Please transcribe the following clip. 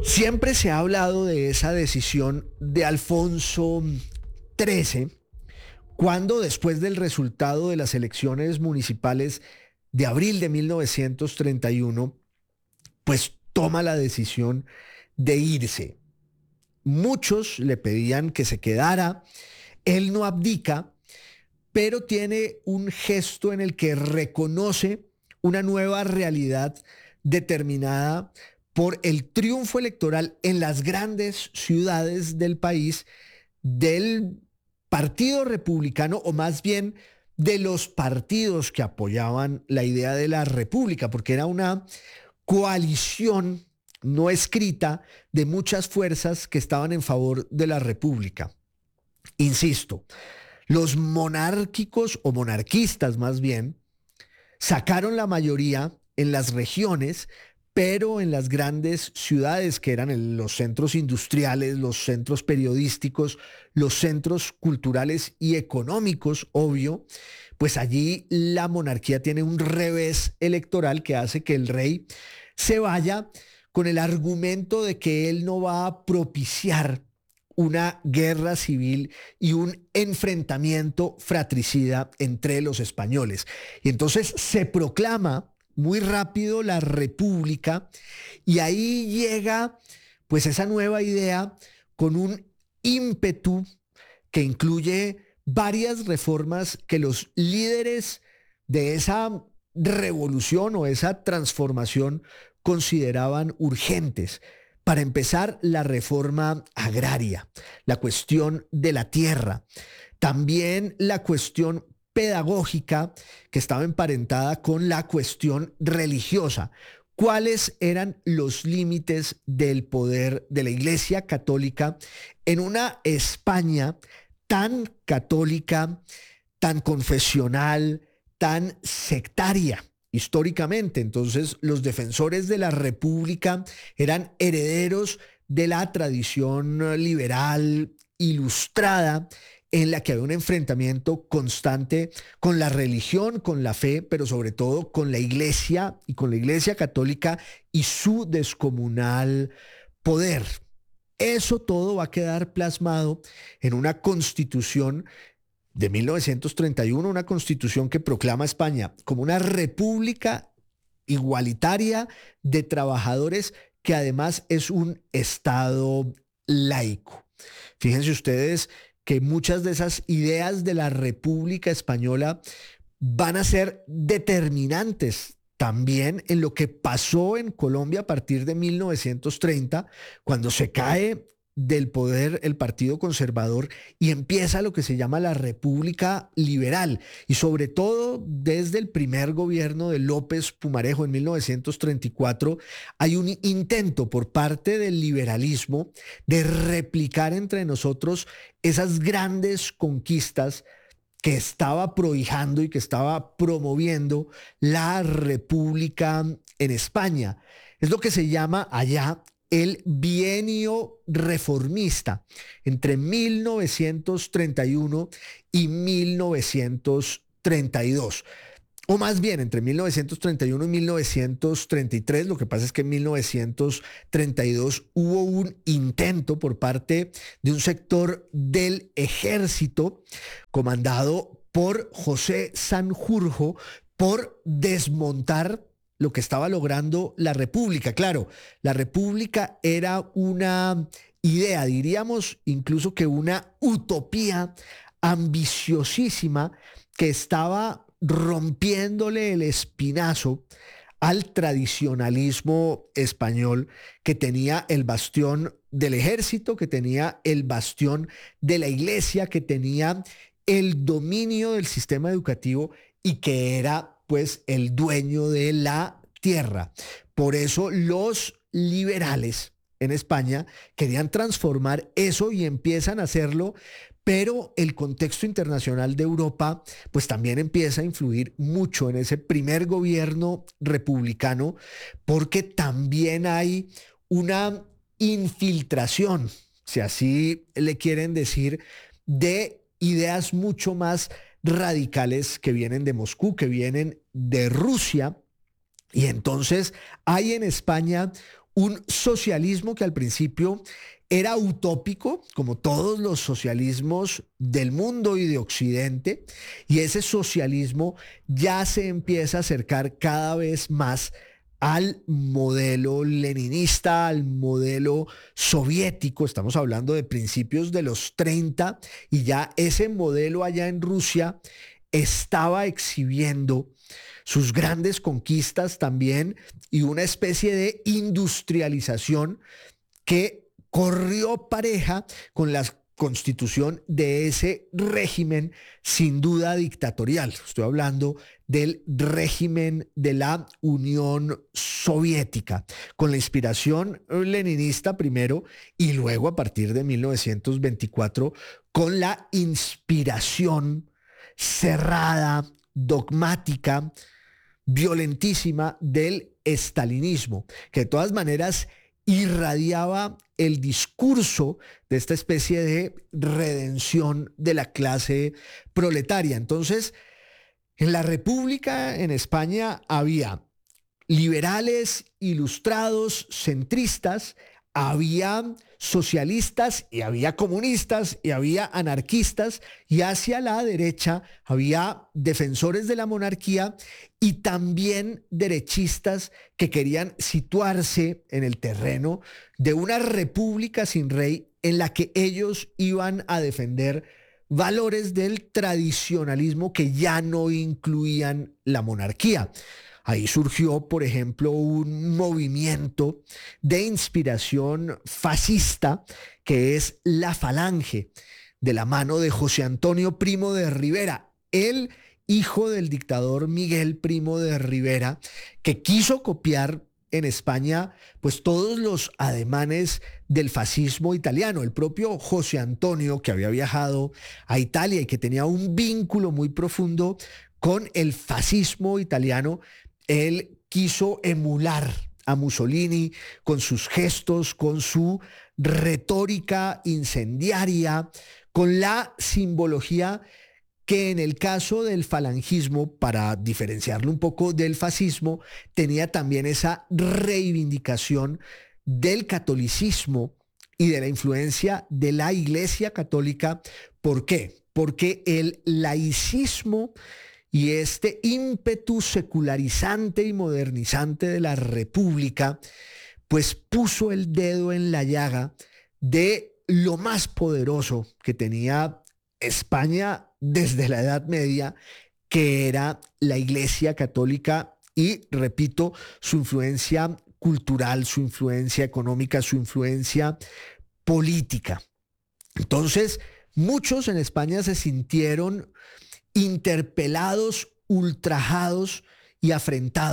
Siempre se ha hablado de esa decisión de Alfonso XIII, cuando después del resultado de las elecciones municipales de abril de 1931, pues toma la decisión de irse. Muchos le pedían que se quedara, él no abdica, pero tiene un gesto en el que reconoce una nueva realidad determinada por el triunfo electoral en las grandes ciudades del país del Partido Republicano, o más bien de los partidos que apoyaban la idea de la República, porque era una coalición no escrita de muchas fuerzas que estaban en favor de la República. Insisto, los monárquicos o monarquistas más bien sacaron la mayoría en las regiones, pero en las grandes ciudades que eran los centros industriales, los centros periodísticos, los centros culturales y económicos, obvio, pues allí la monarquía tiene un revés electoral que hace que el rey se vaya con el argumento de que él no va a propiciar una guerra civil y un enfrentamiento fratricida entre los españoles. Y entonces se proclama muy rápido la República y ahí llega pues esa nueva idea con un ímpetu que incluye varias reformas que los líderes de esa revolución o esa transformación consideraban urgentes. Para empezar, la reforma agraria, la cuestión de la tierra, también la cuestión pedagógica que estaba emparentada con la cuestión religiosa. ¿Cuáles eran los límites del poder de la Iglesia Católica en una España tan católica, tan confesional, tan sectaria históricamente? Entonces, los defensores de la República eran herederos de la tradición liberal ilustrada, en la que había un enfrentamiento constante con la religión, con la fe, pero sobre todo con la Iglesia y con la Iglesia Católica y su descomunal poder. Eso todo va a quedar plasmado en una constitución de 1931, una constitución que proclama a España como una república igualitaria de trabajadores que además es un Estado laico. Fíjense ustedes que muchas de esas ideas de la República Española van a ser determinantes también en lo que pasó en Colombia a partir de 1930, cuando se cae del poder el Partido Conservador y empieza lo que se llama la República Liberal, y sobre todo desde el primer gobierno de López Pumarejo en 1934 hay un intento por parte del liberalismo de replicar entre nosotros esas grandes conquistas que estaba prohijando y que estaba promoviendo la República en España. Es lo que se llama allá el bienio reformista entre 1931 y 1932. O más bien, entre 1931 y 1933, lo que pasa es que en 1932 hubo un intento por parte de un sector del ejército comandado por José Sanjurjo por desmontar lo que estaba logrando la República. Claro, la República era una idea, diríamos incluso que una utopía ambiciosísima que estaba rompiéndole el espinazo al tradicionalismo español, que tenía el bastión del ejército, que tenía el bastión de la iglesia, que tenía el dominio del sistema educativo y que era pues el dueño de la tierra. Por eso los liberales en España querían transformar eso y empiezan a hacerlo, pero el contexto internacional de Europa pues también empieza a influir mucho en ese primer gobierno republicano, porque también hay una infiltración, si así le quieren decir, de ideas mucho más radicales que vienen de Moscú, que vienen de Rusia. Y entonces hay en España un socialismo que al principio era utópico, como todos los socialismos del mundo y de Occidente, y ese socialismo ya se empieza a acercar cada vez más al modelo leninista, al modelo soviético. Estamos hablando de principios de los 30 y ya ese modelo allá en Rusia estaba exhibiendo sus grandes conquistas también y una especie de industrialización que corrió pareja con la constitución de ese régimen sin duda dictatorial. Estoy hablando del régimen de la Unión Soviética, con la inspiración leninista primero y luego a partir de 1924 con la inspiración cerrada, dogmática, violentísima del estalinismo, que de todas maneras irradiaba el discurso de esta especie de redención de la clase proletaria. Entonces, en la República, en España, había liberales, ilustrados, centristas, había socialistas y había comunistas y había anarquistas, y hacia la derecha había defensores de la monarquía y también derechistas que querían situarse en el terreno de una república sin rey en la que ellos iban a defender valores del tradicionalismo que ya no incluían la monarquía. Ahí surgió, por ejemplo, un movimiento de inspiración fascista que es la Falange, de la mano de José Antonio Primo de Rivera, el hijo del dictador Miguel Primo de Rivera, que quiso copiar en España pues todos los ademanes del fascismo italiano. El propio José Antonio, que había viajado a Italia y que tenía un vínculo muy profundo con el fascismo italiano, él quiso emular a Mussolini con sus gestos, con su retórica incendiaria, con la simbología que en el caso del falangismo, para diferenciarlo un poco del fascismo, tenía también esa reivindicación del catolicismo y de la influencia de la Iglesia Católica. ¿Por qué? Porque el laicismo y este ímpetu secularizante y modernizante de la República, pues puso el dedo en la llaga de lo más poderoso que tenía España desde la Edad Media, que era la Iglesia Católica y, repito, su influencia cultural, su influencia económica, su influencia política. Entonces, muchos en España se sintieron interpelados, ultrajados y afrentados